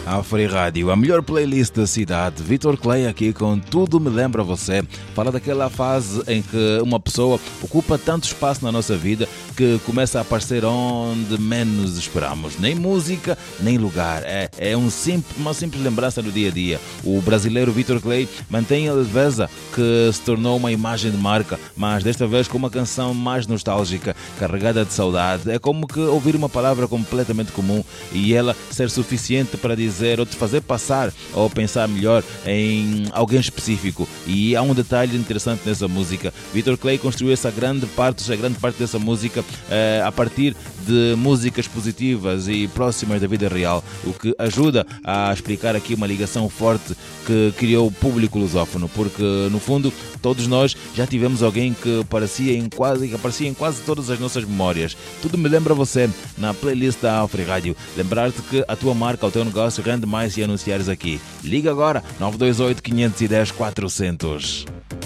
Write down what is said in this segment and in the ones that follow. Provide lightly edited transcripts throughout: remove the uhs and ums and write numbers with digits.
A Free Rádio, a melhor playlist da cidade. Vitor Clay aqui com Tudo Me Lembra Você. Fala daquela fase em que uma pessoa ocupa tanto espaço na nossa vida que começa a aparecer onde menos esperamos. Nem música, nem lugar. É uma simples lembrança do dia a dia. O brasileiro Vitor Clay mantém a leveza que se tornou uma imagem de marca, mas desta vez com uma canção mais nostálgica, carregada de saudade. É como que ouvir uma palavra completamente comum e ela ser suficiente para dizer ou te fazer passar ou pensar melhor em alguém específico. E há um detalhe interessante nessa música. Vitor Clay construiu essa grande parte dessa música a partir de músicas positivas e próximas da vida real, o que ajuda a explicar aqui uma ligação forte que criou o público lusófono, porque no fundo todos nós já tivemos alguém que aparecia em quase todas as nossas memórias. Tudo me lembra você na playlist da Free Rádio. Lembrar-te que a tua marca, o teu negócio rende mais se anunciares aqui. Liga agora 928 510 400.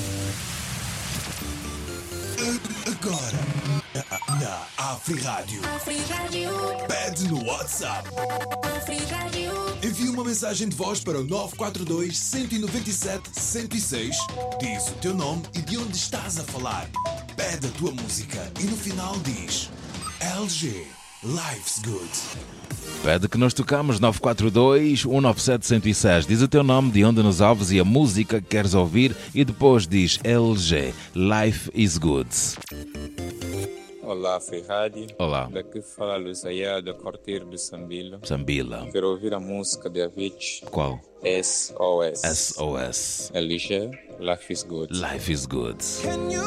Agora, na Afri Rádio. Pede no WhatsApp. Envia uma mensagem de voz para o 942 197 106. Diz o teu nome e de onde estás a falar. Pede a tua música e no final diz LG, Life's Good. Pede que nós tocamos 942 197 106. Diz o teu nome, de onde nos ouves e a música que queres ouvir e depois diz LG, Life is Good. Olá, Ferrari. Olá. Daqui fala Luzaia da Corteiro de Sambila. Sambila. Quero ouvir a música de Avicii. Qual? SOS. SOS. LG, Life is Good. Life is Good.